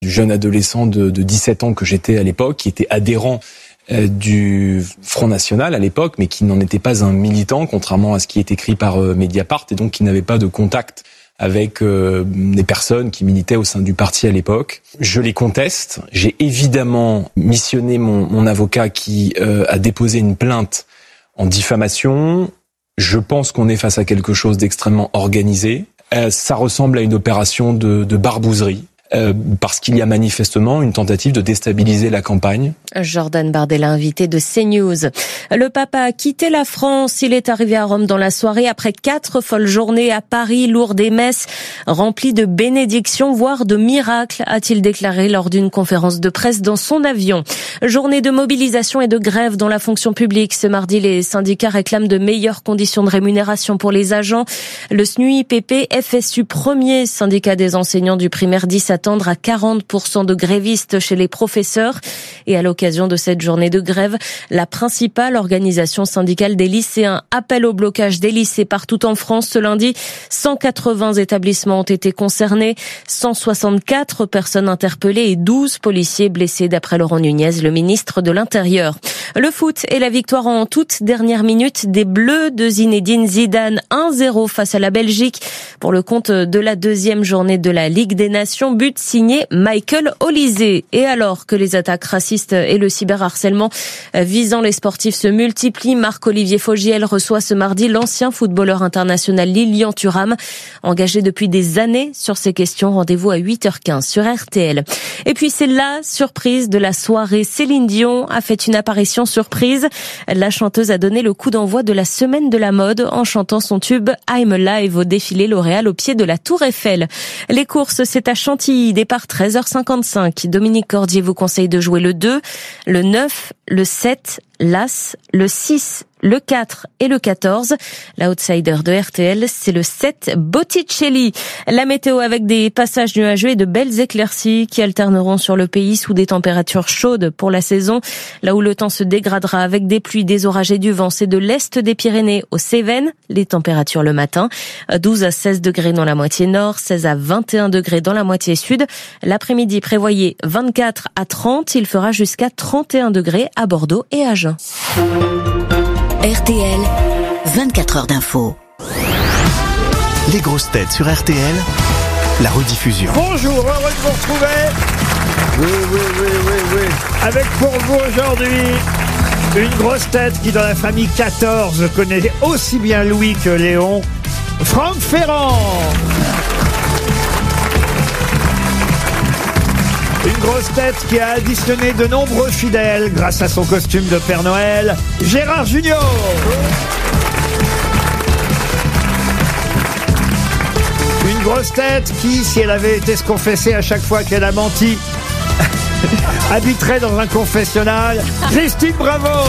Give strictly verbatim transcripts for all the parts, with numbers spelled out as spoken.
du jeune adolescent de, de dix-sept ans que j'étais à l'époque, qui était adhérent euh, du Front National à l'époque, mais qui n'en était pas un militant, contrairement à ce qui est écrit par euh, Mediapart, et donc qui n'avait pas de contact avec euh, des personnes qui militaient au sein du parti à l'époque. Je les conteste. J'ai évidemment missionné mon, mon avocat qui euh, a déposé une plainte en diffamation. Je pense qu'on est face à quelque chose d'extrêmement organisé. Euh, ça ressemble à une opération de, de barbouzerie. Euh, parce qu'il y a manifestement une tentative de déstabiliser la campagne. Jordan Bardella, invité de CNews. Le Papa a quitté la France. Il est arrivé à Rome dans la soirée après quatre folles journées à Paris, Lourdes et Metz, remplies de bénédictions, voire de miracles, a-t-il déclaré lors d'une conférence de presse dans son avion. Journée de mobilisation et de grève dans la fonction publique. Ce mardi, les syndicats réclament de meilleures conditions de rémunération pour les agents. Le S N U I P P F S U, premier syndicat des enseignants du primaire, dit s'attendre à quarante pour cent de grévistes chez les professeurs. Et à l'occasion de cette journée de grève, la principale organisation syndicale des lycéens appelle au blocage des lycées partout en France. Ce lundi, cent quatre-vingts établissements ont été concernés, cent soixante-quatre personnes interpellées et douze policiers blessés d'après Laurent Nunez, le ministre de l'Intérieur. Le foot et la victoire en toute dernière minute des Bleus de Zinedine Zidane, un zéro face à la Belgique pour le compte de la deuxième journée de la Ligue des Nations, but signé Michael Olise. Et alors que les attaques racistes et le cyberharcèlement visant les sportifs se multiplient, Marc-Olivier Fogiel reçoit ce mardi l'ancien footballeur international Lilian Thuram, engagé depuis des années sur ces questions. Rendez-vous à huit heures quinze sur R T L. Et puis c'est la surprise de la soirée. Céline Dion a fait une apparition surprise. La chanteuse a donné le coup d'envoi de la semaine de la mode en chantant son tube I'm Alive au défilé L'Oréal au pied de la Tour Eiffel. Les courses, c'est à Chantilly, départ treize heures cinquante-cinq. Dominique Cordier vous conseille de jouer le deux, le neuf, le sept, l'As, le six, le quatre et le quatorze. L'outsider de R T L, c'est le sept, Botticelli. La météo avec des passages nuageux et de belles éclaircies qui alterneront sur le pays sous des températures chaudes pour la saison. Là où le temps se dégradera avec des pluies, des orages et du vent, c'est de l'est des Pyrénées aux Cévennes. Les températures le matin, douze à seize degrés dans la moitié nord, seize à vingt et un degrés dans la moitié sud. L'après-midi, prévoyez vingt-quatre à trente. Il fera jusqu'à trente et un degrés à Bordeaux et à Agen. R T L, vingt-quatre heures d'info. Les grosses têtes sur R T L, la rediffusion. Bonjour, heureux de vous retrouver. Oui, oui, oui, oui, oui. Avec pour vous aujourd'hui une grosse tête qui dans la famille quatorze connaît aussi bien Louis que Léon, Franck Ferrand. Une grosse tête qui a additionné de nombreux fidèles grâce à son costume de Père Noël, Gérard Junior. Une grosse tête qui, si elle avait été se confesser à chaque fois qu'elle a menti, habiterait dans un confessionnal, Christine Bravo.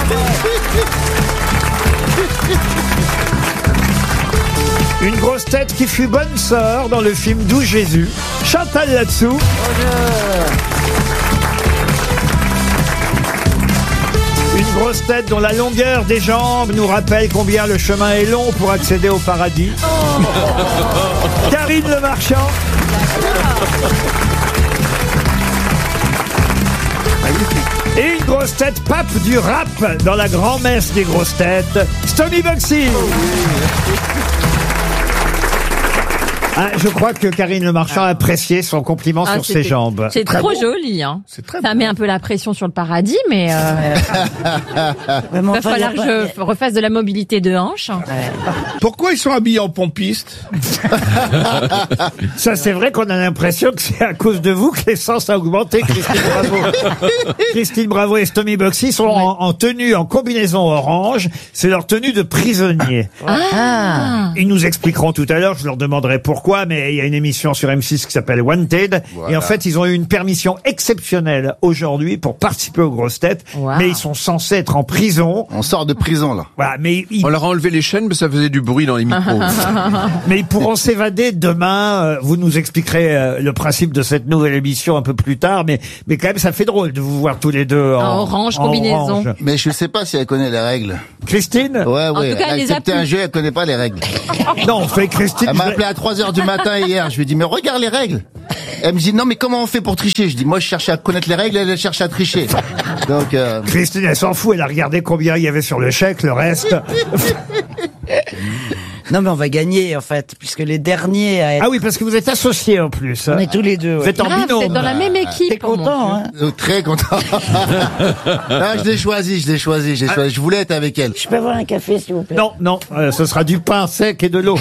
Une grosse tête qui fut bonne sœur dans le film D'où Jésus, Chantal Latsou. Une grosse tête dont la longueur des jambes nous rappelle combien le chemin est long pour accéder au paradis. Oh. Karine Le Marchand. Et une grosse tête pape du rap dans la grand-messe des grosses têtes, Stomy Bugsy. Ah, je crois que Karine Le Marchand a apprécié son compliment ah, sur ses jambes. C'est trop bon. Joli, hein. C'est très Ça bon. Met un peu la pression sur le paradis, mais euh... il va falloir que je refasse de la mobilité de hanche. Pourquoi ils sont habillés en pompistes? Ça, c'est vrai qu'on a l'impression que c'est à cause de vous que l'essence a augmenté, Christine Bravo. Christine Bravo et Stomy Bugsy sont ouais. en, en tenue, en combinaison orange. C'est leur tenue de prisonnier. Ah. Ils nous expliqueront tout à l'heure, je leur demanderai pourquoi. Mais il y a une émission sur M six qui s'appelle Wanted. Voilà. Et en fait, ils ont eu une permission exceptionnelle aujourd'hui pour participer aux grosses têtes. Wow. Mais ils sont censés être en prison. On sort de prison, là. Voilà, mais ils... On leur a enlevé les chaînes, mais ça faisait du bruit dans les micros. Mais ils pourront s'évader demain. Vous nous expliquerez le principe de cette nouvelle émission un peu plus tard. Mais, mais quand même, ça fait drôle de vous voir tous les deux en, en orange, en combinaison. Orange. Mais je ne sais pas si elle connaît les règles. Christine? Ouais, ouais. Elle a accepté un jeu, elle connaît pas les règles. Non, on fait Christine. Elle m'a appelé à trois heures du matin hier. Je lui ai dit, mais regarde les règles. Elle me dit, non, mais comment on fait pour tricher? Je dis, moi, je cherche à connaître les règles, elle, elle cherche à tricher. Donc, euh... Christine, elle s'en fout, elle a regardé combien il y avait sur le chèque, le reste. Non, mais on va gagner, en fait, puisque les derniers à être... Ah oui, parce que vous êtes associés, en plus. On est tous les deux. Vous ouais. êtes en Ah, binôme. vous êtes dans la même équipe. T'es content, hein? euh, très content. Ah, je l'ai choisi, je l'ai choisi, j'ai choisi. Je voulais être avec elle. Je peux avoir un café, s'il vous plaît? Non, non, euh, ce sera du pain sec et de l'eau.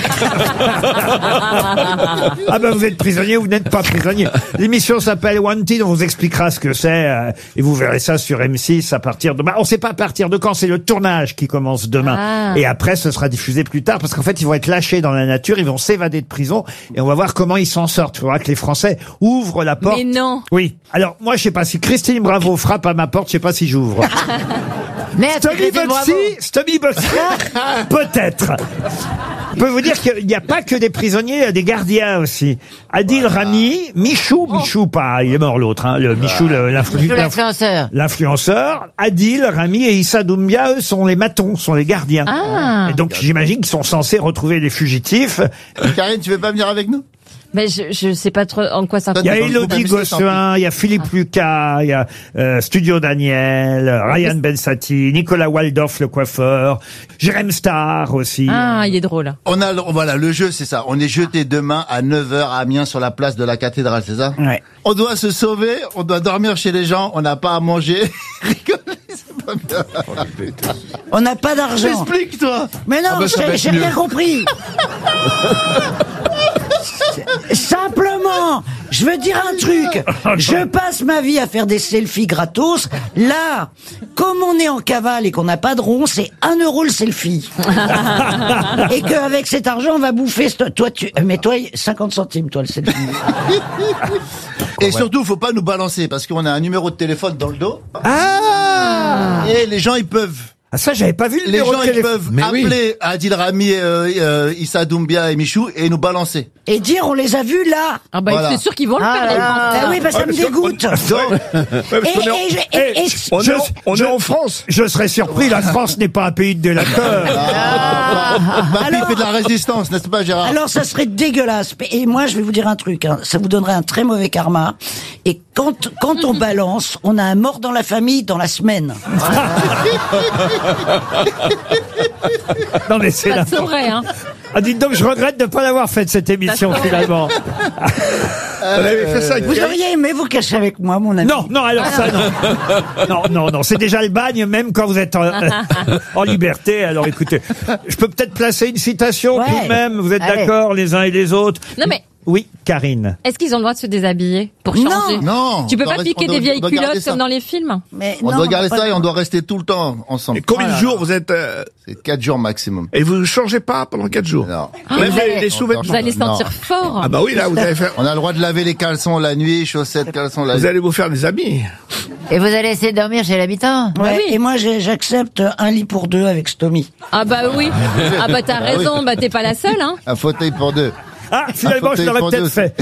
Ah ben vous êtes prisonnier ou vous n'êtes pas prisonnier. L'émission s'appelle Wanted, on vous expliquera ce que c'est euh, et vous verrez ça sur M six à partir de... Bah, on ne sait pas à partir de quand, c'est le tournage qui commence demain. Ah. Et après ce sera diffusé plus tard parce qu'en fait ils vont être lâchés dans la nature, ils vont s'évader de prison et on va voir comment ils s'en sortent. Il faudra que les Français ouvrent la porte. Mais non. Oui. Alors moi je sais pas si Christine Bravo frappe à ma porte, je sais pas si j'ouvre. Merde, Stomy Christine Bravo. Botsi, Stomy Botsi, peut-être. Je peux vous dire qu'il n'y a pas que des prisonniers, il y a des gardiens aussi. Adil Rami, Michou, Michou pas, il est mort l'autre, hein, le Michou, le- l'influ- L'influenceur. l'influenceur. Adil Rami et Issa Doumbia, eux, sont les matons, sont les gardiens. Ah. Et donc j'imagine qu'ils sont censés retrouver les fugitifs. Karine, tu veux pas venir avec nous? Mais je, je sais pas trop en quoi ça Il y a Dans le groupe Élodie M six, tant Gossuin, il y a Philippe Lucas, il y a euh, Studio Daniel, Ryan Bensati, Nicolas Waldorf le coiffeur, Jérém Starr aussi. Ah, il est drôle. On a, le- voilà, le jeu, c'est ça. On est jeté demain à neuf heures à Amiens sur la place de la cathédrale, c'est ça? Ouais. On doit se sauver, on doit dormir chez les gens, on n'a pas à manger. Rigoler, c'est pas bien. On n'a pas d'argent. Explique-toi. Mais non, Ah bah, ça va j'ai être j'ai mieux. rien compris. Simplement, je veux dire un truc. Je passe ma vie à faire des selfies gratos. Là, comme on est en cavale et qu'on n'a pas de rond, c'est un euro le selfie. Et qu'avec cet argent, on va bouffer. ce- Toi, tu, mais toi, cinquante centimes, toi, le selfie. Et surtout, faut pas nous balancer parce qu'on a un numéro de téléphone dans le dos. Ah, Et les gens, ils peuvent. ah ça j'avais pas vu le Les numéro gens, de ils téléphone. peuvent Mais oui. appeler Adil Rami, euh, euh, Issa Doumbia et Michou et nous balancer. Et dire, on les a vus là. Ah bah Voilà. c'est sûr qu'ils vont le Ah, faire. là, les là. Français. Ah oui, bah ça me dégoûte. Donc, Et, et je- et- et- On je- est, on est en France. Je serais surpris, la France n'est pas un pays de délateurs. Papy Alors- fait de la résistance, n'est-ce pas, Gérard? Alors ça serait dégueulasse. Et moi je vais vous dire un truc, hein, ça vous donnerait un très mauvais karma. Et quand quand on balance, on a un mort dans la famille dans la semaine. Non mais c'est Ça la... se saurait, hein. Ah dites donc, je regrette de ne pas l'avoir faite cette émission Ça se finalement. On avait fait ça avec Vous auriez aimé vous cacher avec moi, mon ami. Non, non, alors ça non. Non, non, non, c'est déjà le bagne même quand vous êtes en, en liberté. Alors écoutez, je peux peut-être placer une citation Ouais. tout de même. Vous êtes Allez. d'accord les uns et les autres? Non mais Oui, Karine. est-ce qu'ils ont le droit de se déshabiller pour Non. changer? Non. Tu peux On pas doit- piquer on doit- des vieilles on doit garder culottes ça. comme dans les films? Mais On non, doit garder pas- ça et on doit rester tout le temps ensemble. Et combien de jours vous êtes euh, C'est quatre jours maximum. et vous ne changez pas pendant quatre jours? Non. Même vous les, allez- les sous-vêtements. Vous allez Non. sentir fort. Ah bah oui, là vous allez faire, On a le droit de laver les caleçons la nuit, chaussettes, caleçons la vous nuit. allez vous faire des amis. Et vous allez essayer de dormir chez l'habitant? Ouais, Bah oui. Et moi j'ai- j'accepte un lit pour deux avec Stomy. Ah bah oui. Ah bah t'as oui. raison. Bah t'es pas la seule, hein. Un fauteuil pour deux. Ah, finalement, Un je fauteuil l'aurais pour peut-être deux. fait.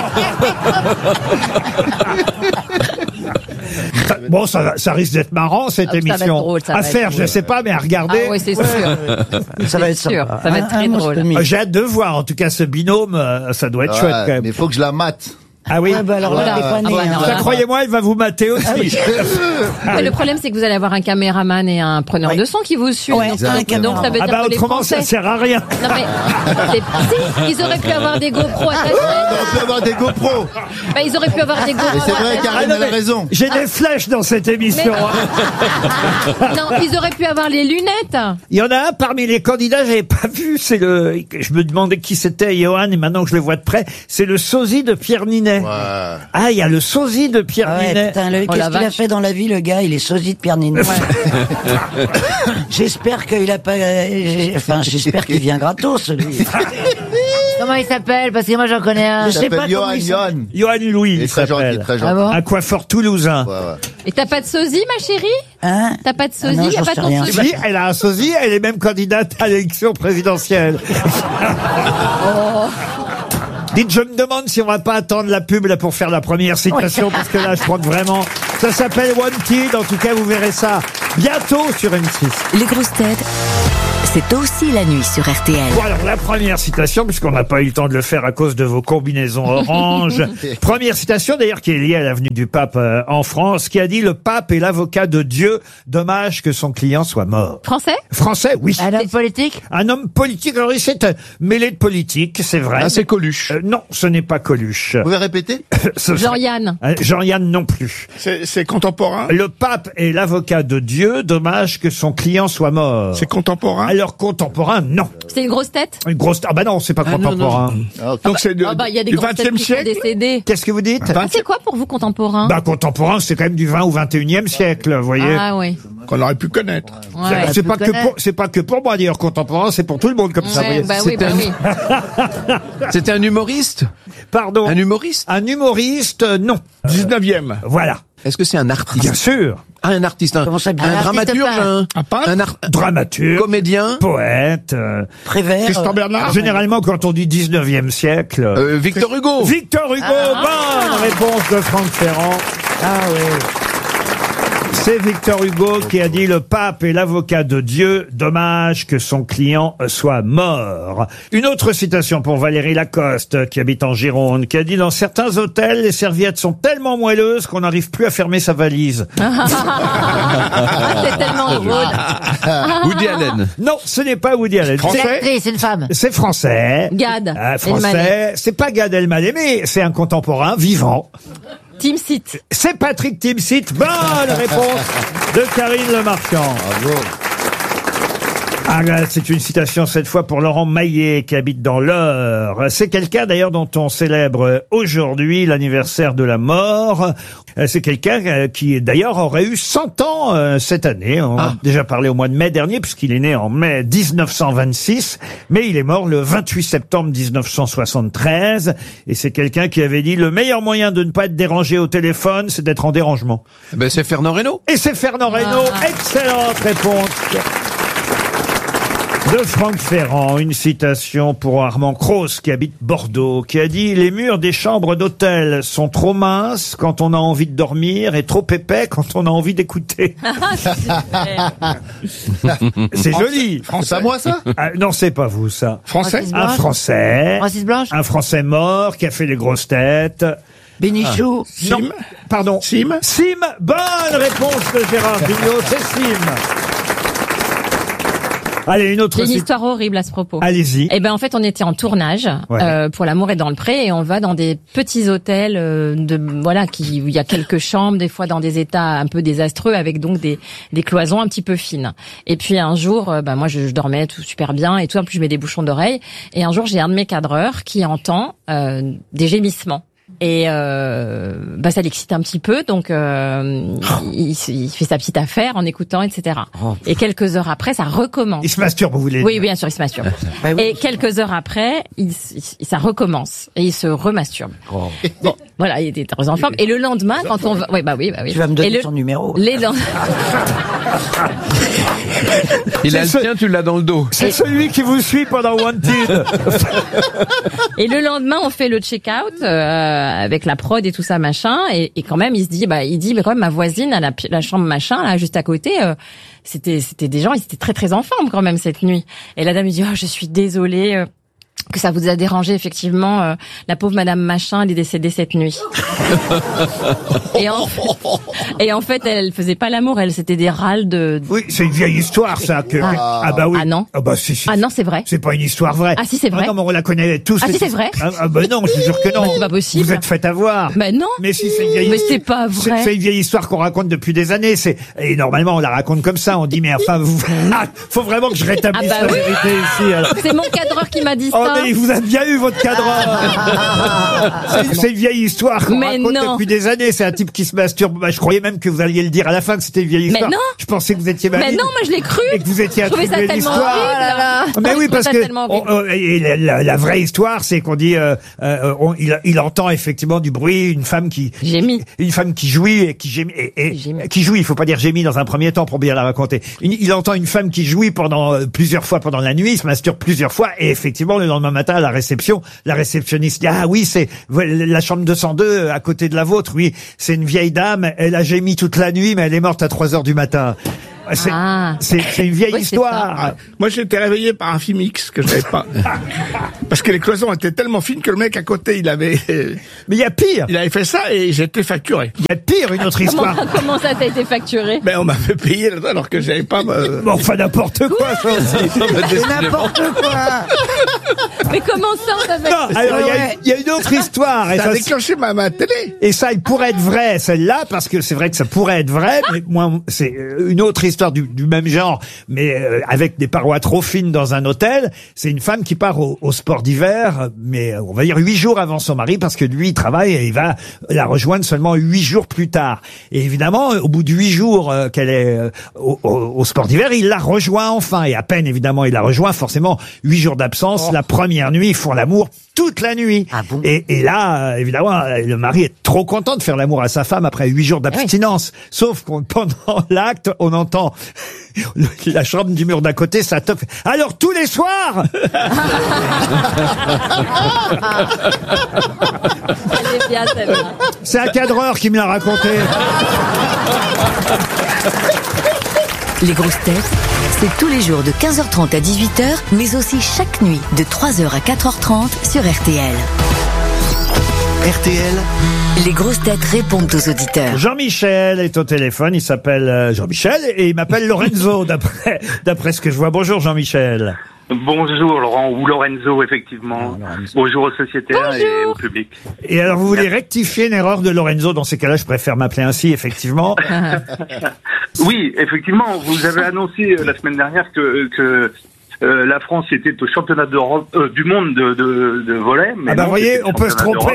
Ça- Bon, ça, ça risque d'être marrant cette Ah, ça va être émission. drôle, ça à va être faire, je drôle. ne sais pas, mais à regarder. Ah ouais, c'est sûr. Ça va être sûr. sympa. Ça va être Un- très un mot drôle. Stomy. Euh, J'ai hâte de voir. En tout cas, ce binôme, euh, ça doit être chouette quand Ouais, même. mais faut que je la mate. Ah oui. Ah bah alors là, Voilà. t'es pas Ah né, bah hein. non. Ça, croyez-moi, il va vous mater aussi. Mais le problème, c'est que vous allez avoir un caméraman et un preneur Ouais. de son qui vous suivent. Ouais, donc, un donc, caméraman. ça veut Ah dire bah que les autrement, ça Français... sert à rien. Non mais, c'est- si, ils auraient pu avoir des GoPro attachés. On peut avoir des GoPros. Bah, ils auraient pu avoir des GoPro Et c'est vrai, attachés. Karine, non, elle a mais raison. J'ai des flèches dans cette émission. hein. Non, ils auraient pu avoir les lunettes. Il y en a un parmi les candidats, j'avais pas vu, c'est le, je me demandais qui c'était, Johan, et maintenant que je le vois de près, c'est le sosie de Pierre Ninet. Ah, il y a le sosie de Pierre Ah ouais, Ninet. putain, le- Oh, qu'est-ce la qu'il a vache. fait dans la vie, le gars? Il est sosie de Pierre Ninet. J'espère qu'il a pas. euh, Enfin, j'espère qu'il vient gratos, lui. Comment il s'appelle? Parce que moi j'en connais un. Je Il sais pas s'appelle comment Johan, il Johan. Johan Louis, Il est il très gentil, s'appelle. très Ah gentil. bon? Un coiffeur toulousain. Ouais, ouais. Et t'as pas de sosie, ma chérie? Hein? T'as pas de Ah sosie? non, y a j'en pas sais ton rien. sosie? Si, elle a un sosie, elle est même candidate à l'élection présidentielle. Dites, je me demande si on va pas attendre la pub là pour faire la première citation, parce que là, je crois que vraiment, ça s'appelle Wanted. En tout cas, vous verrez ça bientôt sur M six. Les grosses têtes C'est aussi la nuit sur R T L. Bon, alors la première citation, puisqu'on n'a pas eu le temps de le faire à cause de vos combinaisons orange. Première citation d'ailleurs qui est liée à l'avenue du Pape euh, en France, qui a dit: le pape est l'avocat de Dieu, dommage que son client soit mort. Français? Français, oui. Un homme politique? Un homme politique, alors il s'est euh, mêlé de politique, c'est vrai. Ah, c'est Coluche. Euh, non, ce n'est pas Coluche. Vous pouvez répéter? Ce serait- Jean-Yann. Euh, Jean-Yann non plus. C'est c'est contemporain. Le pape est l'avocat de Dieu, dommage que son client soit mort. C'est contemporain. Alors contemporain, non. C'est une grosse tête? Une grosse... Ah bah non, c'est pas Ah, non, contemporain. Donc c'est du, Ah bah, il y a des du grosses têtes vingtième qui sont siècle. décédées. Qu'est-ce que vous dites? Ah, c'est quoi pour vous contemporain? Bah contemporain, c'est quand même du vingt ou vingt et unième siècle, vous voyez. Ah oui. Qu'on aurait pu connaître. Ouais. C'est pas tu que connais. pour, c'est pas que pour moi d'ailleurs contemporain, c'est pour tout le monde comme ça. vous Ouais, voyez. bah oui, bah oui. C'était un humoriste? Pardon. Un humoriste? Un humoriste, euh, non. dix-neuvième. Voilà. Est-ce que c'est un artiste? Bien sûr. Ah, un artiste, un, Comment ça, bien un artiste dramaturge, peintre. un, Un peintre un ar- Dramaturge, comédien, poète. euh, Prévert. Tristan euh, Bernard. généralement, quand on dit dix-neuvième siècle. euh, Victor Hugo. Victor Hugo, bonne réponse de Franck Ferrand. Ah oui. C'est Victor Hugo qui a dit: le pape est l'avocat de Dieu, dommage que son client soit mort. Une autre citation pour Valérie Lacoste, qui habite en Gironde, qui a dit: dans certains hôtels, les serviettes sont tellement moelleuses qu'on n'arrive plus à fermer sa valise. Ah, c'est tellement drôle. Woody Allen. Non, ce n'est pas Woody Allen. C'est une C'est- actrice, une femme. C'est français. Gad Euh, Elmaleh. français. C'est pas Gad Elmaleh, mais c'est un contemporain vivant. Team Seat. C'est Patrick Timsit. Bonne réponse de Karine Le Marchand. Ah là, c'est une citation cette fois pour Laurent Maillet qui habite dans l'Eure. C'est quelqu'un d'ailleurs dont on célèbre aujourd'hui l'anniversaire de la mort. Euh, C'est quelqu'un euh, qui d'ailleurs aurait eu cent ans euh, cette année. On a déjà parlé au mois de mai dernier puisqu'il est né en mai dix-neuf cent vingt-six, mais il est mort le vingt-huit septembre mille neuf cent soixante-treize. Et c'est quelqu'un qui avait dit: le meilleur moyen de ne pas être dérangé au téléphone, c'est d'être en dérangement. Ben, c'est Fernand Reynaud. Et c'est Fernand Reynaud. Excellente réponse de Franck Ferrand. Une citation pour Armand Croce qui habite Bordeaux, qui a dit: les murs des chambres d'hôtel sont trop minces quand on a envie de dormir et trop épais quand on a envie d'écouter. C'est joli. C'est à moi ça? Ah, non, c'est pas vous ça. Français. Francis Un Blanche. Français. Francis Blanche. Un Français mort qui a fait les grosses têtes. Bénichou. Non, pardon. Sim. Sim. Bonne réponse de Gérard Vignot, c'est Sim. Allez, une autre J'ai une cit- histoire horrible à ce propos. Allez-y. Eh ben en fait on était en tournage Ouais. euh, pour L'amour est dans le pré et on va dans des petits hôtels euh, de voilà qui où il y a quelques chambres, des fois dans des états un peu désastreux avec donc des des cloisons un petit peu fines. Et puis un jour euh, ben moi je, je dormais tout super bien et tout, en plus je mets des bouchons d'oreilles et un jour j'ai un de mes cadreurs qui entend euh, des gémissements. Et euh, bah ça l'excite un petit peu, donc euh, il, il fait sa petite affaire en écoutant, et cetera. Et quelques heures après, ça recommence. Il se masturbe, vous voulez Oui, dire. bien sûr, il se masturbe. Bah oui. Et quelques heures après, il, il- ça recommence et il se remasturbe. Bon, voilà, il était très en forme. Et le lendemain, quand on va, oui, bah oui, bah oui. Tu vas me donner Et le- son numéro. Les lend- Il a le C'est ce- tien, tu l'as dans le dos. C'est celui qui vous suit pendant Wanted. Et le lendemain, on fait le check-out euh, avec la prod et tout ça machin. Et, et quand même, il se dit, bah, il dit, mais quand même, ma voisine à la, pi- la chambre machin là, juste à côté, euh, c'était, c'était des gens, ils étaient très très en forme quand même cette nuit. Et la dame lui dit, oh, je suis désolée. euh, que ça vous a dérangé, effectivement, euh, la pauvre Madame Machin, elle est décédée cette nuit. et, en, et en fait, elle, elle faisait pas l'amour, elle, c'était des râles de... Oui, c'est une vieille histoire, ça. Que... Ah. Ah bah oui. Ah non. Ah bah si, si. Ah non, c'est vrai. C'est pas une histoire vraie. Ah si, c'est vrai. Ah non, mais on la connaît tous. Ah si, cette c'est vrai. Ah, ah bah non, je vous jure que non. Bah, c'est pas possible. Vous êtes fait avoir. Ben non. Mais si, c'est une vieille Mais c'est pas C'est- vrai. C'est une vieille histoire qu'on raconte depuis des années. C'est et normalement on la raconte comme ça. On dit mais enfin, vous... ah, faut vraiment que je rétablisse Ah bah la oui. vérité ici. alors. C'est mon cadreur qui m'a dit Oh ça. mais il vous a bien eu votre cadreur. C'est- C'est une vieille histoire qu'on Mais raconte non. depuis des années. C'est un type qui se masturbe. Bah, je croyais même que vous alliez le dire à la fin que c'était une vieille Mais histoire. non. Je pensais que vous étiez malade. Mais non, moi je l'ai cru. Et que vous étiez Je trouvais ça attribué tellement l'histoire. horrible. Mais Je oui, trouvais parce ça que tellement on- horrible. on- et la, la- la vraie histoire, c'est qu'on dit, euh, euh, on- il, il entend effectivement du bruit, une femme qui Gémit. une femme qui jouit et qui gémit, et, et- Qui gémit. qui jouit. Il faut pas dire gémit dans un premier temps pour bien la raconter. Une- il entend une femme qui jouit pendant euh, plusieurs fois pendant la nuit, il se masturbe plusieurs fois, et effectivement le lendemain matin à la réception, la réceptionniste dit ah oui c'est la chambre deux cent deux à côté de la vôtre. Oui, c'est une vieille dame. Elle a gémi toute la nuit, mais elle est morte à trois heures du matin. C'est Ah. c'est- c'est une vieille Oui, c'est histoire. Ah, moi, j'ai été réveillé par un film X que je n'avais pas. Parce que les cloisons étaient tellement fines que le mec à côté, il avait, Mais il y a pire. il avait fait ça et j'ai été facturé. Il y a pire, une autre Comment, histoire. comment ça t'a été facturé? Ben, on m'a fait payer alors que j'avais pas, euh, Bon, enfin, n'importe quoi, ça aussi. C'est n'importe quoi. Mais comment ça, on t'avait... Non, alors, il y a- il y, a une autre histoire. Et ça a ça, déclenché ma, ma télé. Et ça, il pourrait être vrai, celle-là, parce que c'est vrai que ça pourrait être vrai, mais moi, c'est euh, une autre histoire du, du même genre, mais euh, avec des parois trop fines dans un hôtel. C'est une femme qui part au, au sport d'hiver, mais euh, on va dire huit jours avant son mari, parce que lui, il travaille et il va la rejoindre seulement huit jours plus tard. Et évidemment, au bout de huit jours euh, qu'elle est euh, au, au, au sport d'hiver, il la rejoint enfin. Et à peine, évidemment, il la rejoint, forcément, huit jours d'absence. Oh. La première nuit, ils font l'amour toute la nuit. Ah bon? et, et là, euh, évidemment, euh, le mari est trop content de faire l'amour à sa femme après huit jours d'abstinence. Sauf qu'on pendant l'acte, on entend la chambre du mur d'à côté, ça toque. Alors tous les soirs. Elle est bien, celle-là. C'est un cadreur qui me l'a raconté. Les grosses têtes, c'est tous les jours de quinze heures trente à dix-huit heures, mais aussi chaque nuit de trois heures à quatre heures trente sur R T L. R T L, Les grosses têtes répondent aux auditeurs. Jean-Michel est au téléphone. Il s'appelle euh, Jean-Michel et il m'appelle Lorenzo d'après d'après ce que je vois. Bonjour Jean-Michel. Bonjour Laurent, ou Lorenzo effectivement. Ah, Lorenzo. Bonjour aux sociétaires Bonjour. Et au public. Et alors vous voulez rectifier une erreur de Lorenzo? Dans ces cas-là, je préfère m'appeler ainsi, effectivement. Oui, effectivement, vous avez annoncé euh, la semaine dernière que, que euh, la France était au championnat d'Europe, euh, du monde de, de, de volley. Mais ah bah vous voyez, on peut se tromper.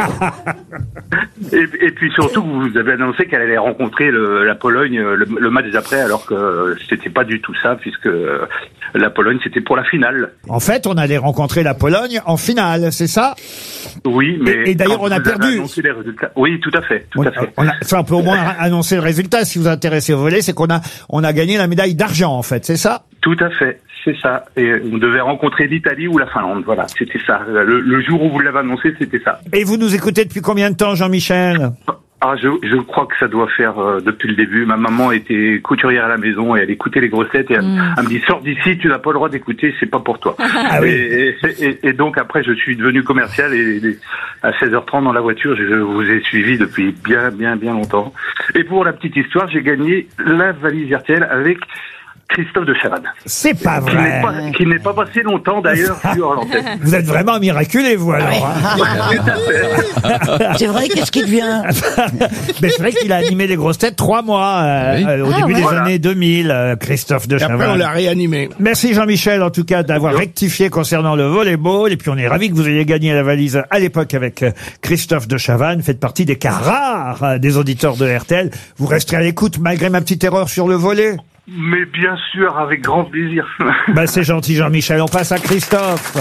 et, et puis surtout, vous avez annoncé qu'elle allait rencontrer le, la Pologne le, le match d'après, alors que c'était pas du tout ça, puisque la Pologne c'était pour la finale. En fait, on allait rencontrer la Pologne en finale, c'est ça? Oui, mais et, et d'ailleurs, on a perdu. Les résultats. Oui, tout à fait, tout on, à fait. On a, ça, on peut au moins annoncer le résultat. Si vous vous intéressez au volley, c'est qu'on a on a gagné la médaille d'argent, en fait, c'est ça? Tout à fait, c'est ça. Et on devait rencontrer l'Italie ou la Finlande, voilà, c'était ça. Le, le jour où vous l'avez annoncé, c'était ça. Et vous nous écoutez depuis combien de temps, Jean-Michel? Ah, je, je crois que ça doit faire euh, depuis le début. Ma maman était couturière à la maison et elle écoutait les grosses têtes et elle, mmh. elle me dit sors d'ici, tu n'as pas le droit d'écouter, c'est pas pour toi. Ah, oui. et, et, et donc après je suis devenu commercial et, et à seize heures trente dans la voiture, je vous ai suivi depuis bien bien bien longtemps. Et pour la petite histoire, j'ai gagné la valise R T L avec Christophe de Chavannes. C'est pas vrai. Qui n'est pas, qui n'est pas passé longtemps d'ailleurs sur l'antenne. Vous êtes vraiment miraculé, vous alors. Hein. C'est vrai, qu'est-ce qu'il devient? Mais c'est vrai qu'il a animé les grosses têtes trois mois euh, oui. euh, au ah, début ouais. des voilà. années deux mille, euh, Christophe de Chavannes. Après, on l'a réanimé. Merci Jean-Michel, en tout cas, d'avoir oui. rectifié concernant le volleyball. Et puis on est ravis que vous ayez gagné la valise à l'époque avec Christophe de Chavannes. Faites partie des cas rares euh, des auditeurs de R T L. Vous resterez à l'écoute malgré ma petite erreur sur le volley? Mais bien sûr, avec grand plaisir. Bah c'est gentil Jean-Michel, on passe à Christophe.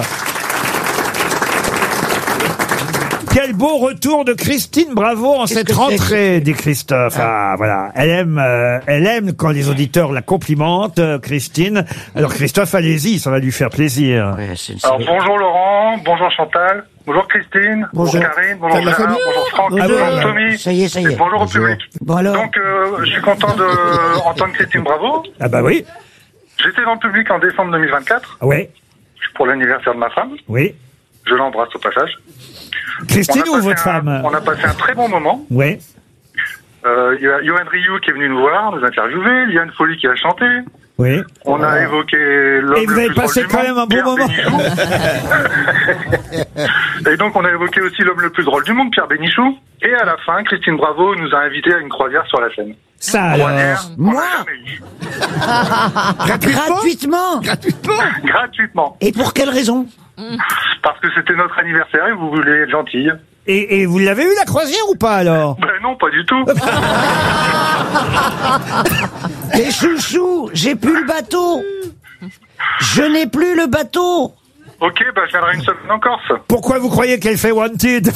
Quel beau retour de Christine Bravo en cette rentrée, dit Christophe. Ah, voilà. Elle aime, euh, elle aime quand les auditeurs la complimentent, euh, Christine. Alors Christophe, allez-y, ça va lui faire plaisir. Ouais, Alors bonjour Laurent, bonjour Chantal, bonjour Christine, bonjour, bonjour Karine, bonjour Gérard, bonjour Franck, bonjour, bonjour Tommy. Ça y est, ça y est. Et bonjour, bonjour au public. Bon alors. Donc euh, je suis content de entendre Christine Bravo. Ah bah oui. J'étais dans le public en décembre deux mille vingt-quatre. Oui. Pour l'anniversaire de ma femme. Oui. Je l'embrasse au passage. Christine ou votre un, femme? On a passé un très bon moment. Oui. Euh, il y a Johan Rioux qui est venu nous voir, nous interviewer, Liane Folly qui a chanté. Oui. On a évoqué l'homme Et vous avez passé quand même un bon moment. Et donc on a évoqué aussi l'homme le plus drôle du monde, Pierre Bénichou. Et à la fin, Christine Bravo nous a invités à une croisière sur la Seine. Ça alors. Moi Gratuitement. Gratuitement. Gratuitement. Gratuitement. Et pour quelle raison? Parce que c'était notre anniversaire et vous voulez être gentille. Et, et vous l'avez eu la croisière ou pas alors? Ben non, pas du tout. Les chouchous, j'ai plus le bateau. Je n'ai plus le bateau. Ok, bah je viendrai une semaine en Corse. Pourquoi vous croyez qu'elle fait Wanted?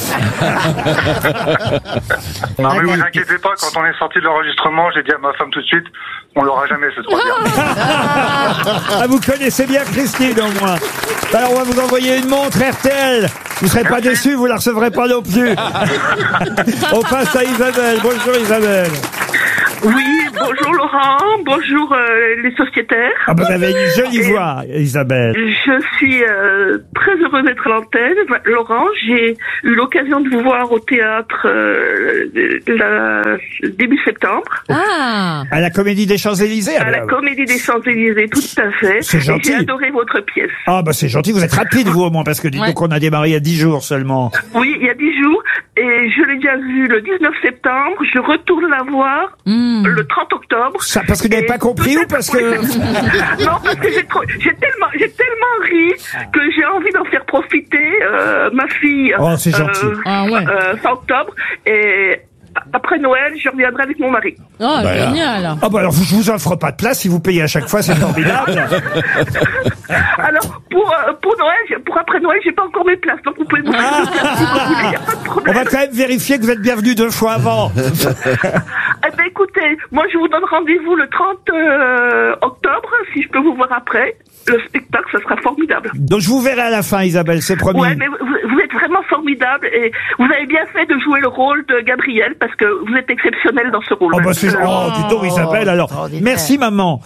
Non mais vous inquiétez pas, quand on est sorti de l'enregistrement, j'ai dit à ma femme tout de suite, on l'aura jamais cette croisière. Ah, vous connaissez bien Christine au moins. Alors on va vous envoyer une montre R T L. Vous serez Merci. Pas déçus, vous la recevrez pas non plus. On passe à Isabelle. Bonjour Isabelle. Oui, bonjour Laurent, bonjour euh, les sociétaires. Ah ben, vous avez une jolie Et voix, Isabelle. Je suis euh, très heureuse d'être à l'antenne. Laurent, j'ai eu l'occasion de vous voir au théâtre euh, la, début septembre. Ah. À la Comédie des Champs-Élysées. À la Comédie des Champs-Élysées, tout à fait. C'est Et gentil. j'ai adoré votre pièce. Ah bah c'est gentil, vous êtes rapide vous au moins, parce que dites Ouais. donc qu'on a démarré il y a dix jours seulement. Oui, il y a dix jours, et je l'ai déjà vu le dix-neuf septembre. Je retourne la voir le trente octobre. Ça, parce que vous n'avez pas compris ou parce que... Non, parce que j'ai trop- j'ai tellement, j'ai tellement ri que j'ai envie d'en faire profiter euh, ma fille. Oh, c'est gentil. Euh, Ah ouais. euh, fin octobre, et après Noël, je reviendrai avec mon mari. Oh, Bah, génial. Ah bah alors je vous offre pas de place, si vous payez à chaque fois, c'est formidable. Alors, pour, euh, pour Noël, j'ai- pour après Noël, j'ai pas encore mes places, donc vous pouvez me faire une place si vous voulez, y a pas de On problème. va quand même vérifier que vous êtes bienvenu deux fois avant. Eh ben écoutez, moi je vous donne rendez-vous le trente euh, octobre, si je peux vous voir après. Le spectacle, ça sera formidable. Donc je vous verrai à la fin, Isabelle, c'est promis. Ouais, mais vous, vous êtes vraiment formidable et vous avez bien fait de jouer le rôle de Gabriel parce que vous êtes exceptionnel dans ce rôle. Oh bah c'est... Euh, Oh, dis donc Isabelle, alors. Merci maman.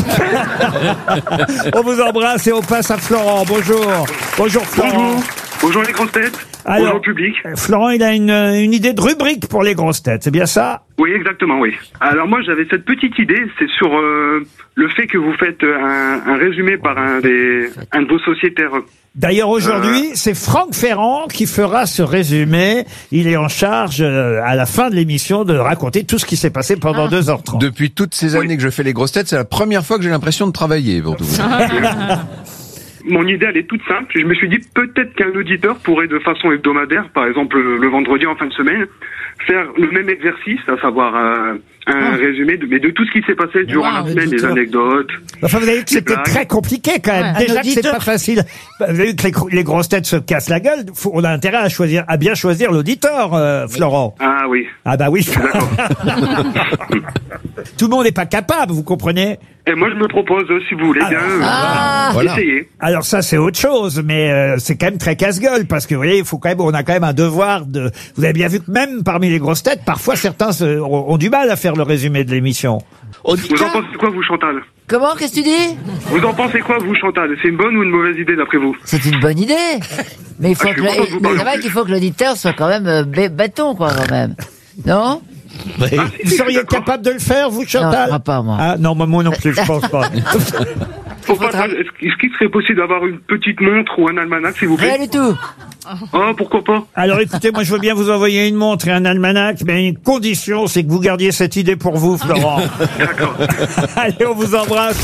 On vous embrasse et on passe à Florent. Bonjour. Bonjour Florent. Bonjour les grosses têtes. Alors, Bonjour public. Florent, il a une, une idée de rubrique pour les grosses têtes, c'est bien ça? Oui, exactement, oui. Alors moi, j'avais cette petite idée, c'est sur euh, le fait que vous faites un, un résumé par un, des, un de vos sociétaires. D'ailleurs, aujourd'hui, c'est Franck Ferrand qui fera ce résumé. Il est en charge, euh, à la fin de l'émission, de raconter tout ce qui s'est passé pendant deux heures trente. Depuis toutes ces années que je fais les grosses têtes, c'est la première fois que j'ai l'impression de travailler, pour tout vous dire. Mon idée, elle est toute simple. Je me suis dit peut-être qu'un auditeur pourrait, de façon hebdomadaire, par exemple le, le vendredi en fin de semaine, faire le même exercice, à savoir euh, un résumé de, mais de tout ce qui s'est passé durant Wow, la semaine, les auditeur. anecdotes. Enfin, vous avez vu que les c'était blagues. très compliqué quand même. Ouais. Déjà Un que c'est auditeur. pas facile. Vous avez vu que les, gro- les grosses têtes se cassent la gueule. Faut- on a intérêt à choisir, à bien choisir l'auditeur, euh, Florent. Ah oui. Ah bah oui. Tout le monde n'est pas capable, vous comprenez? Et moi, je me propose, euh, si vous voulez bien, euh, Ah. essayer. Alors ça c'est autre chose, mais euh, c'est quand même très casse-gueule parce que vous voyez, il faut quand même, on a quand même un devoir de. Vous avez bien vu que même parmi les grosses têtes, parfois certains se- ont, ont du mal à faire le résumé de l'émission. Vous en pensez quoi, vous, Chantal? Comment, qu'est-ce que tu dis? Vous en pensez quoi, vous, Chantal? C'est une bonne ou une mauvaise idée, d'après vous? C'est une bonne idée. Mais il faut Ah, je que, suis content de vous mais parler c'est en vrai plus. qu'il faut que l'auditeur soit quand même euh, bé- bâton, quoi, quand même. Non? Vous seriez capable de le faire, vous, Chantal? Non, je crois pas, moi. Ah non, moi non plus, je pense pas. Faut pas- Est-ce est-ce qu'il serait possible d'avoir une petite montre ou un almanach, s'il vous plaît? Rien du tout. Oh, pourquoi pas? Alors écoutez, moi je veux bien vous envoyer une montre et un almanach, mais une condition, c'est que vous gardiez cette idée pour vous, Florent. D'accord. Allez, on vous embrasse.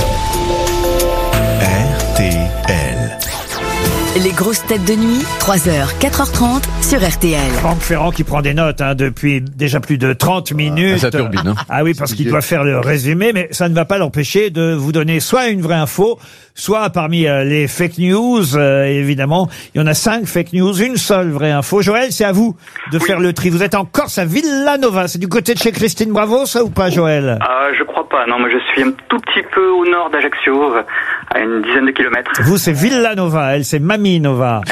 R T L. Les grosses têtes de nuit, trois heures, quatre heures trente sur R T L. Franck Ferrand qui prend des notes hein, depuis déjà plus de trente minutes. ça turbine, hein. Ah oui, parce qu'il doit faire le résumé, mais ça ne va pas l'empêcher de vous donner soit une vraie info, soit parmi euh, les fake news, euh, évidemment. Il y en a cinq fake news, une seule vraie info. Joël, c'est à vous de faire le tri. Vous êtes en Corse à Villanova. C'est du côté de chez Christine Bravo, ça ou pas, Joël? Ah, je crois pas. Non, moi je suis un tout petit peu au nord d'Ajaccio, euh, à une dizaine de kilomètres. Vous, c'est Villanova. Elle, c'est Mamie Nova.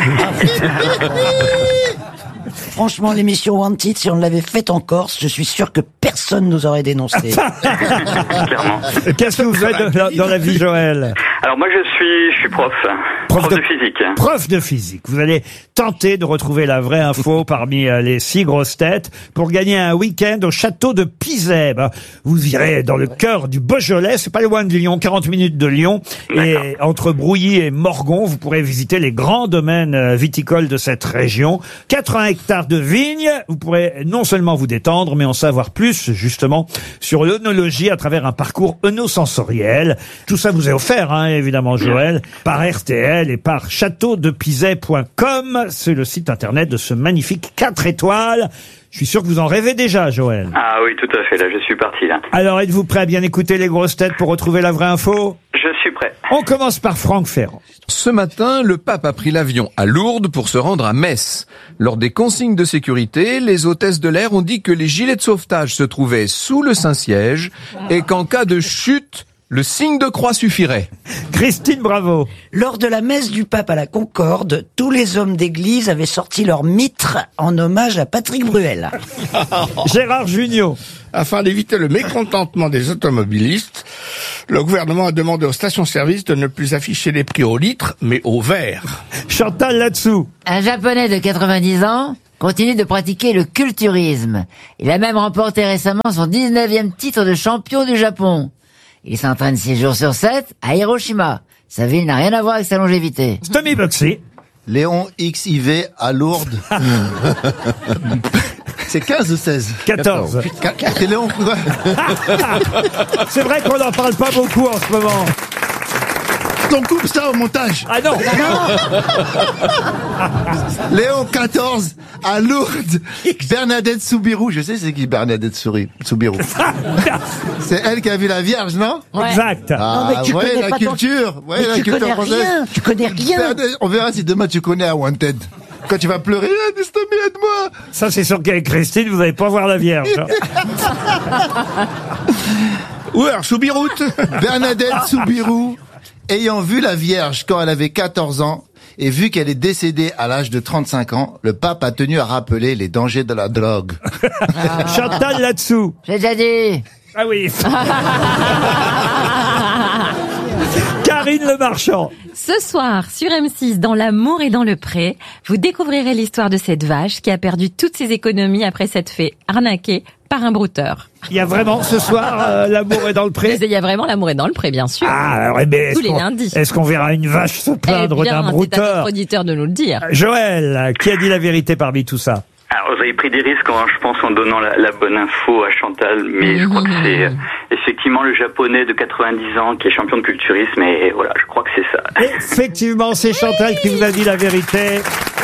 Franchement, l'émission Wanted, si on l'avait faite en Corse, je suis sûr que personne nous aurait dénoncé. Clairement. Qu'est-ce que vous faites dans, dans la vie, Joël? Alors moi je suis, je suis prof, prof, de... de physique. Prof de physique. Vous allez tenter de retrouver la vraie info parmi euh, les six grosses têtes pour gagner un week-end au château de Pizet. Ben, vous irez dans le cœur du Beaujolais, c'est pas loin de Lyon, quarante minutes de Lyon, et entre Brouilly et Morgon, vous pourrez visiter les grands domaines euh, viticoles de cette région. quatre-vingts hectares de vignes, vous pourrez non seulement vous détendre, mais en savoir plus justement sur l'œnologie à travers un parcours œnosensoriel. Tout ça vous est offert, hein, évidemment, Joël, par R T L et par château de pizet point com. C'est le site internet de ce magnifique quatre étoiles. Je suis sûr que vous en rêvez déjà, Joël. Ah oui, tout à fait, là je suis parti là. Alors, êtes-vous prêt à bien écouter les grosses têtes pour retrouver la vraie info? Je suis prêt. On commence par Franck Ferrand. Ce matin, le pape a pris l'avion à Lourdes pour se rendre à Metz. Lors des consignes de sécurité, les hôtesses de l'air ont dit que les gilets de sauvetage se trouvaient sous le Saint-Siège et qu'en cas de chute, Le signe de croix suffirait. Christine Bravo. Lors de la messe du pape à la Concorde, tous les hommes d'église avaient sorti leur mitre en hommage à Patrick Bruel. Gérard Jugnot. Afin d'éviter le mécontentement des automobilistes, le gouvernement a demandé aux stations-service de ne plus afficher les prix au litre, mais au verre. Chantal Latsou. Un Japonais de quatre-vingt-dix ans continue de pratiquer le culturisme. Il a même remporté récemment son dix-neuvième titre de champion du Japon. Il s'entraîne six jours sur sept à Hiroshima. Sa ville n'a rien à voir avec sa longévité. Tommy Boxy. Léon X I V à Lourdes. C'est quinze ou seize? quatorze. C'est Léon. C'est vrai qu'on n'en parle pas beaucoup en ce moment. On coupe ça au montage. Ah non, Léon quatorze à Lourdes. Bernadette Soubirou. Je sais c'est qui Bernadette Souri- Soubirou. C'est elle qui a vu la Vierge, non? Ouais. Exact. Ah, Non, mais tu ouais, connais la pas ton- culture. Ouais, Mais la tu culture connais française. rien, tu connais rien. Bernadette- On verra si demain tu connais à Wanted. Quand tu vas pleurer, ah, Destomie, aide-moi. Ça, c'est sûr qu'avec Christine, vous n'allez pas voir la Vierge. Ou alors, Soubiroute. Bernadette Soubirou, ayant vu la Vierge quand elle avait quatorze ans, et vu qu'elle est décédée à l'âge de trente-cinq ans, le pape a tenu à rappeler les dangers de la drogue. Chantal Latsou. J'ai déjà dit. Ah oui. Karine Le Marchand. Ce soir, sur M six, dans l'amour et dans le pré, vous découvrirez l'histoire de cette vache qui a perdu toutes ses économies après s'être fait arnaquer par un brouteur. Il y a vraiment ce soir euh, l'amour est dans le pré. Il y a vraiment l'amour et dans le pré, bien sûr. Ah, alors, eh ben, Tous est-ce les qu'on- lundis. Est-ce qu'on verra une vache se Eh plaindre bien, d'un c'est à brouteur? notre auditeur de nous le dire. Joël, qui a dit la vérité parmi tout ça? Alors, vous avez pris des risques, hein, je pense, en donnant la, la bonne info à Chantal, mais je crois que c'est euh, effectivement le Japonais de quatre-vingt-dix ans qui est champion de culturisme, et voilà, je crois que c'est ça. Effectivement, c'est Chantal qui vous a dit la vérité.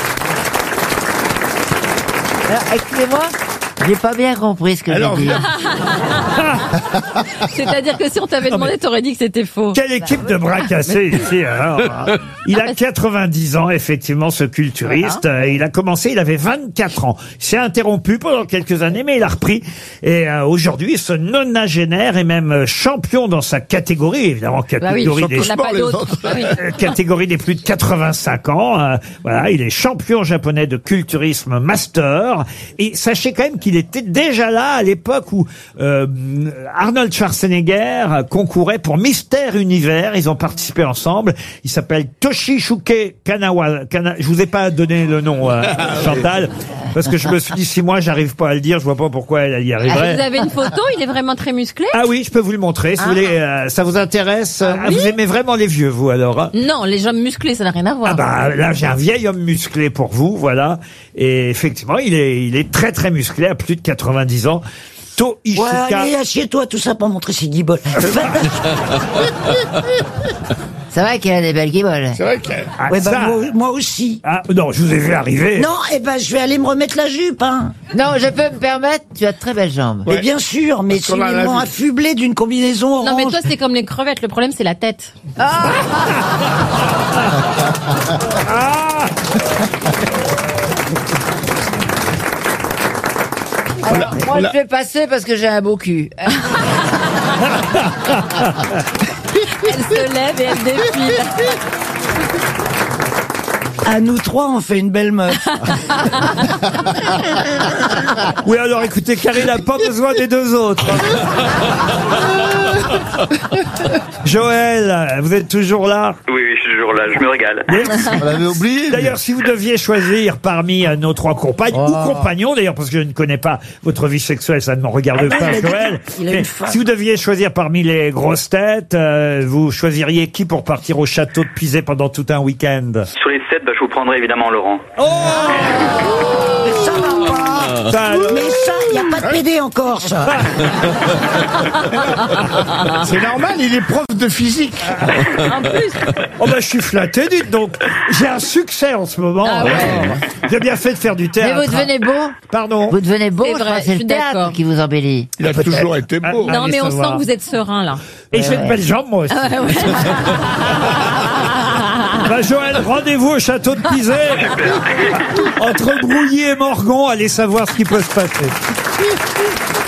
Alors, excusez-moi, j'ai pas bien compris ce que Alors, j'ai dit. C'est-à-dire que si on t'avait demandé, t'aurais dit que c'était faux. Quelle équipe de bras cassés ici, alors, hein. Il a quatre-vingt-dix ans, effectivement, ce culturiste. Euh, Il a commencé, il avait vingt-quatre ans. Il s'est interrompu pendant quelques années, mais il a repris. Et euh, aujourd'hui, ce nonagénaire est même euh, champion dans sa catégorie, évidemment, Bah oui, catégorie des... on n'a pas d'autre. Bah oui. Euh, catégorie des plus de quatre-vingt-cinq ans. Euh, voilà, il est champion japonais de culturisme master. Et sachez quand même qu'il était déjà là à l'époque où euh, Arnold Schwarzenegger concourait pour Mystère Univers. Ils ont participé ensemble. Il s'appelle Toshisuke Kanawa. Kana... Je vous ai pas donné le nom, euh, Chantal, parce que je me suis dit si moi j'arrive pas à le dire, je vois pas pourquoi elle y Ah, arriverait. vous avez une photo, il est vraiment très musclé. Ah oui, je peux vous le montrer. Si Ah. vous voulez, euh, ça vous intéresse. Ah Ah, oui vous aimez vraiment les vieux, vous alors hein? Non, les jambes musclées, ça n'a rien à voir. Ah bah là j'ai un vieil homme musclé pour vous, voilà. Et effectivement, il est il est très très musclé à plus de quatre-vingt-dix ans. To Ouais, Ishuka. allez, assieds-toi, tout ça pour montrer ses guibolles. C'est vrai qu'il a des belles guibolles. C'est vrai que... Ah, Ouais, bah, ça. moi, moi aussi. Ah, non, je vous ai vu arriver. Non, eh ben, je vais aller me remettre la jupe, hein. Non, je peux me permettre, tu as de très belles jambes. Mais bien sûr, mais Parce qu'on si a ils la m'ont vue. affublé d'une combinaison orange. Non, mais toi, c'est comme les crevettes. Le problème, c'est la tête. Ah Alors, moi, je vais passer parce que j'ai un beau cul. Elle se lève et elle défile. À nous trois, on fait une belle meuf. Oui, alors écoutez, Karine n'a pas besoin des deux autres. Joël, vous êtes toujours là? Oui, oui, je suis toujours là, je me régale. On l'avait oublié. D'ailleurs, si vous deviez choisir parmi euh, nos trois compagnes ou compagnons, d'ailleurs, parce que je ne connais pas votre vie sexuelle, ça ne m'en regarde Ah bah, pas, il a dit Joël. qu'il a Mais une femme. si vous deviez choisir parmi les grosses têtes, euh, vous choisiriez qui pour partir au château de Pizet pendant tout un week-end? Sur les sept, bah, je vous prendrai évidemment Laurent. Oh Mais ça va pas. Ça, alors- Mais ça, il n'y a pas de P D encore, ça. C'est normal, il est prof de physique. En plus. Oh bah je suis flatté, dites donc. J'ai un succès en ce moment. Ah ouais. J'ai bien fait de faire du Mais théâtre. vous devenez beau. Pardon. Vous devenez beau, C'est je vrai, crois que je c'est suis le théâtre d'accord. qui vous embellit. Il a toujours été beau. Ah, Non, allez mais on sent savoir. que vous êtes serein, là. Et j'ai de belles jambes, moi aussi. Ah ouais, ouais. Bah, Joël, rendez-vous au château de Pizet. Entre Brouilly et Morgon, allez savoir ce qui peut se passer.